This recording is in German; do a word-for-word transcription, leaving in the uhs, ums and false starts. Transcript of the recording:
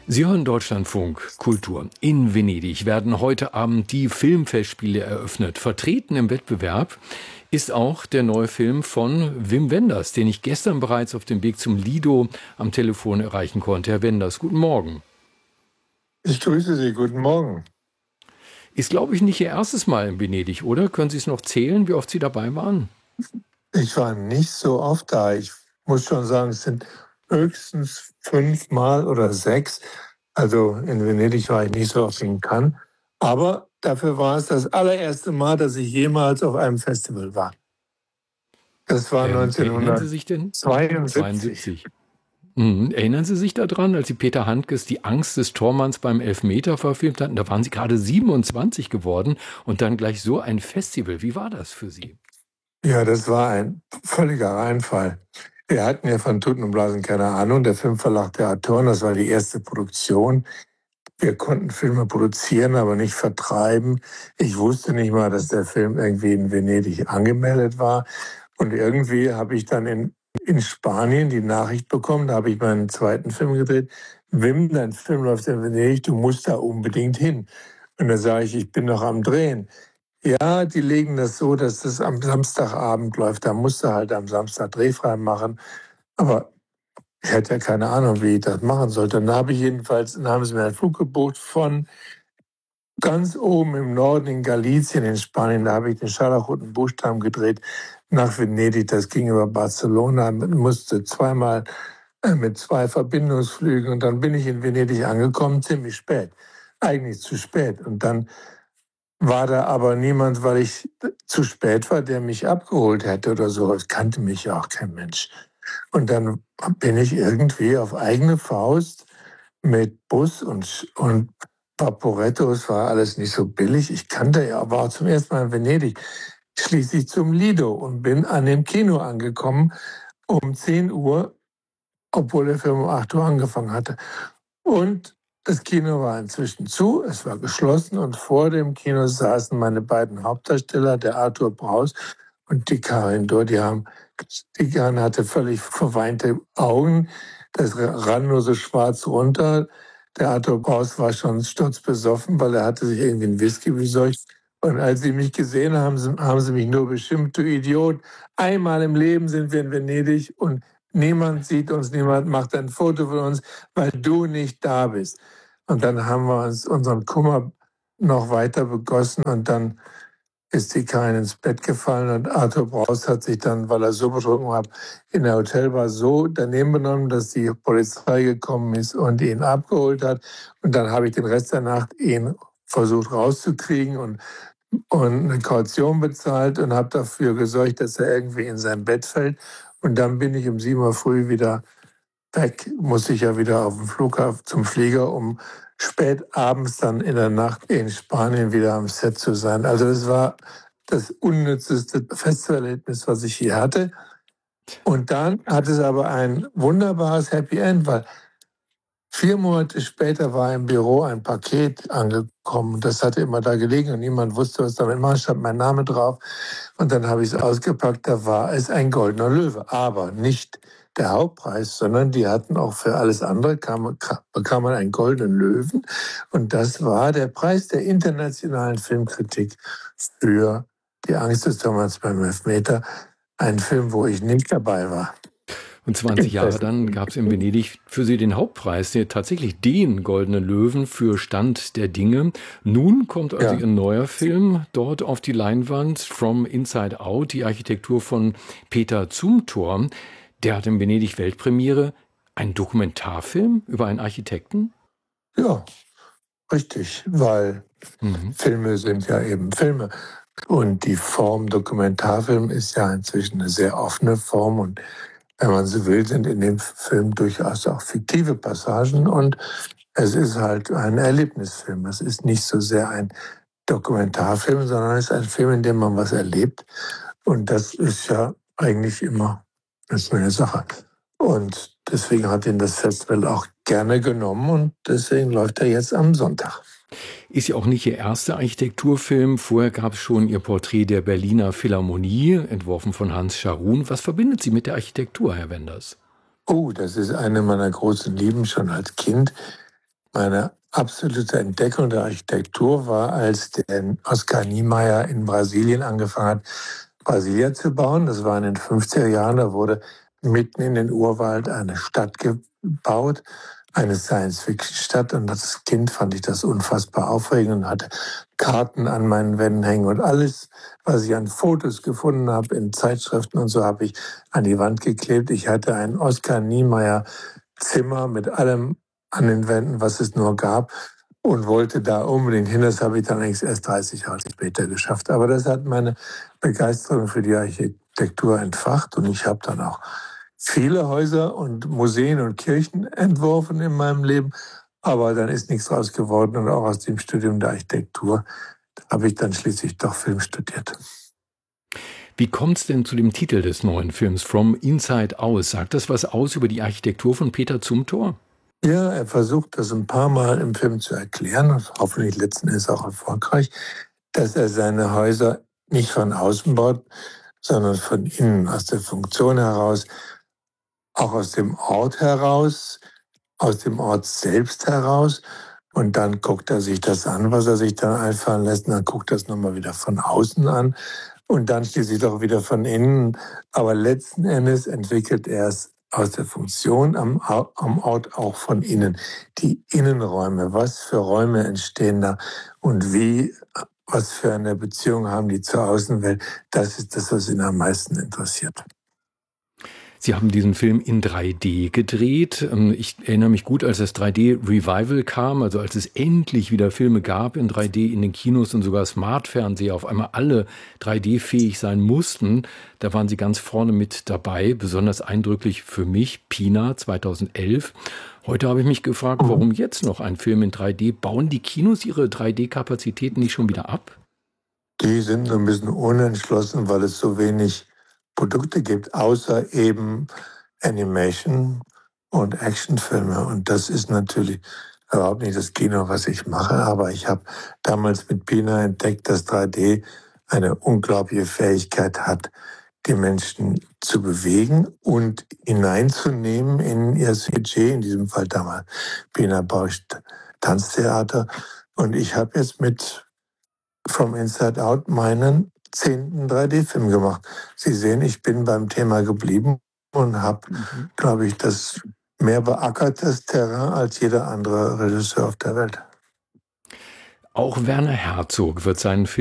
Sie hören Deutschlandfunk Kultur. In Venedig werden heute Abend die Filmfestspiele eröffnet. Vertreten im Wettbewerb ist auch der neue Film von Wim Wenders, den ich gestern bereits auf dem Weg zum Lido am Telefon erreichen konnte. Herr Wenders, guten Morgen. Ich grüße Sie, guten Morgen. Ist, glaube ich, nicht Ihr erstes Mal in Venedig, oder? Können Sie es noch zählen, wie oft Sie dabei waren? Ich war nicht so oft da. Ich muss schon sagen, es sind höchstens fünfmal oder sechs. Also in Venedig war ich nicht so oft in Cannes. Aber dafür war es das allererste Mal, dass ich jemals auf einem Festival war. Das war Ähm, erinnern Sie sich denn? neunzehnhundertzweiundsiebzig. zweiundsiebzig. Mhm. Erinnern Sie sich daran, als Sie Peter Handkes Die Angst des Tormanns beim Elfmeter verfilmt hatten? Da waren Sie gerade siebenundzwanzig geworden und dann gleich so ein Festival. Wie war das für Sie? Ja, das war ein völliger Reinfall. Wir hatten ja von Tuten und Blasen keine Ahnung. Der Filmverlag der Autoren, das war die erste Produktion. Wir konnten Filme produzieren, aber nicht vertreiben. Ich wusste nicht mal, dass der Film irgendwie in Venedig angemeldet war. Und irgendwie habe ich dann in, in Spanien die Nachricht bekommen, da habe ich meinen zweiten Film gedreht. Wim, dein Film läuft in Venedig, du musst da unbedingt hin. Und da sage ich, ich bin noch am Drehen. Ja, die legen das so, dass das am Samstagabend läuft. Da musst du halt am Samstag drehfrei machen. Aber ich hatte ja keine Ahnung, wie ich das machen sollte. Dann habe ich jedenfalls, dann haben sie mir einen Flug gebucht von ganz oben im Norden in Galicien in Spanien. Da habe ich den scharlachroten Buchstaben gedreht nach Venedig. Das ging über Barcelona, musste zweimal äh, mit zwei Verbindungsflügen. Und dann bin ich in Venedig angekommen, ziemlich spät. Eigentlich zu spät. Und dann war da aber niemand, weil ich zu spät war, der mich abgeholt hätte oder so. Es kannte mich ja auch kein Mensch. Und dann bin ich irgendwie auf eigene Faust mit Bus und, und Vaporetto, es war alles nicht so billig. Ich kannte ja, aber auch zum ersten Mal in Venedig, schließlich zum Lido und bin an dem Kino angekommen um zehn Uhr, obwohl der Film um acht Uhr angefangen hatte. Und das Kino war inzwischen zu, es war geschlossen und vor dem Kino saßen meine beiden Hauptdarsteller, der Arthur Braus und die Karin Dor. Die haben, die Karin hatte völlig verweinte Augen, das rann nur so schwarz runter. Der Arthur Braus war schon sturzbesoffen, weil er hatte sich irgendwie einen Whisky besorgt. Und als sie mich gesehen haben, haben sie mich nur beschimpft, du Idiot. Einmal im Leben sind wir in Venedig und niemand sieht uns, niemand macht ein Foto von uns, weil du nicht da bist. Und dann haben wir uns unseren Kummer noch weiter begossen und dann ist die Karin ins Bett gefallen und Arthur Braus hat sich dann, weil er so betrunken war, in der Hotelbar so daneben benommen, dass die Polizei gekommen ist und ihn abgeholt hat. Und dann habe ich den Rest der Nacht ihn versucht rauszukriegen und, und eine Kaution bezahlt und habe dafür gesorgt, dass er irgendwie in sein Bett fällt. Und dann bin ich um sieben Uhr früh wieder weg, muss ich ja wieder auf dem Flughafen zum Flieger, um spät abends dann in der Nacht in Spanien wieder am Set zu sein. Also das war das unnützeste Festivalerlebnis, was ich je hatte. Und dann hat es aber ein wunderbares Happy End, weil vier Monate später war im Büro ein Paket angekommen. Das hatte immer da gelegen und niemand wusste, was damit machen. Stand mein Name drauf. Und dann habe ich es ausgepackt, da war es ein goldener Löwe. Aber nicht der Hauptpreis, sondern die hatten auch für alles andere, kam, bekam man einen goldenen Löwen. Und das war der Preis der internationalen Filmkritik für Die Angst des Tormanns beim Elfmeter. Ein Film, wo ich nicht dabei war. Und zwanzig Jahre dann gab es in Venedig für Sie den Hauptpreis, den, tatsächlich den Goldenen Löwen für Stand der Dinge. Nun kommt also ja. Ihr neuer Film dort auf die Leinwand, From Inside Out, die Architektur von Peter Zumthor. Der hat in Venedig Weltpremiere. Ein Dokumentarfilm über einen Architekten? Ja, richtig, weil mhm. Filme sind ja eben Filme. Und die Form Dokumentarfilm ist ja inzwischen eine sehr offene Form. Und wenn man so will, sind in dem Film durchaus auch fiktive Passagen. Und es ist halt ein Erlebnisfilm. Es ist nicht so sehr ein Dokumentarfilm, sondern es ist ein Film, in dem man was erlebt. Und das ist ja eigentlich immer eine schöne Sache. Und deswegen hat ihn das Festival auch gerne genommen und deswegen läuft er jetzt am Sonntag. Ist ja auch nicht Ihr erster Architekturfilm. Vorher gab es schon Ihr Porträt der Berliner Philharmonie, entworfen von Hans Scharoun. Was verbindet Sie mit der Architektur, Herr Wenders? Oh, das ist eine meiner großen Lieben schon als Kind. Meine absolute Entdeckung der Architektur war, als der Oscar Niemeyer in Brasilien angefangen hat, Brasilia zu bauen. Das war in den fünfziger Jahren. Da wurde mitten in den Urwald eine Stadt gebaut, eine Science-Fiction-Stadt. Und als Kind fand ich das unfassbar aufregend und hatte Karten an meinen Wänden hängen. Und alles, was ich an Fotos gefunden habe, in Zeitschriften und so, habe ich an die Wand geklebt. Ich hatte ein Oscar Niemeyer Zimmer mit allem an den Wänden, was es nur gab, und wollte da unbedingt hin. Das habe ich dann eigentlich erst dreißig Jahre später geschafft. Aber das hat meine Begeisterung für die Architektur entfacht, und ich habe dann auch viele Häuser und Museen und Kirchen entworfen in meinem Leben. Aber dann ist nichts draus geworden, und auch aus dem Studium der Architektur habe ich dann schließlich doch Film studiert. Wie kommt es denn zu dem Titel des neuen Films, From Inside Out? Sagt das was aus über die Architektur von Peter Zumthor? Ja, er versucht das ein paar Mal im Film zu erklären, und hoffentlich letzten Endes auch erfolgreich, dass er seine Häuser nicht von außen baut, sondern von innen, aus der Funktion heraus, auch aus dem Ort heraus, aus dem Ort selbst heraus. Und dann guckt er sich das an, was er sich dann einfallen lässt, und dann guckt er es nochmal wieder von außen an und dann schließlich doch wieder von innen. Aber letzten Endes entwickelt er es aus der Funktion am, am Ort auch von innen. Die Innenräume, was für Räume entstehen da und wie, was für eine Beziehung haben die zur Außenwelt, das ist das, was ihn am meisten interessiert. Sie haben diesen Film in drei D gedreht. Ich erinnere mich gut, als das drei D-Revival kam, also als es endlich wieder Filme gab in drei D in den Kinos und sogar Smartfernseher auf einmal alle drei D-fähig sein mussten. Da waren Sie ganz vorne mit dabei, besonders eindrücklich für mich, Pina zweitausendelf. Heute habe ich mich gefragt, warum jetzt noch ein Film in drei D? Bauen die Kinos ihre drei D-Kapazitäten nicht schon wieder ab? Die sind ein bisschen unentschlossen, weil es so wenig Produkte gibt, außer eben Animation und Actionfilme. Und das ist natürlich überhaupt nicht das Kino, was ich mache. Aber ich habe damals mit Pina entdeckt, dass drei D eine unglaubliche Fähigkeit hat, die Menschen zu bewegen und hineinzunehmen in ihr Sujet, in diesem Fall damals Pina Bausch Tanztheater. Und ich habe jetzt mit From Inside Out meinen zehnten drei D-Film gemacht. Sie sehen, ich bin beim Thema geblieben und habe, mhm. glaube ich, das mehr beackertes Terrain als jeder andere Regisseur auf der Welt. Auch Werner Herzog wird seinen Film